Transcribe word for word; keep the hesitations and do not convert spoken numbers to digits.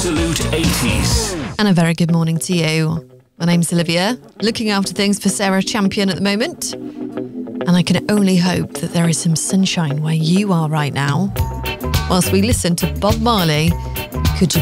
Absolute eighties. And a very good morning to you. My name's Olivia, looking after things for Sarah Champion at the moment. And I can only hope that there is some sunshine where you are right now, whilst we listen to Bob Marley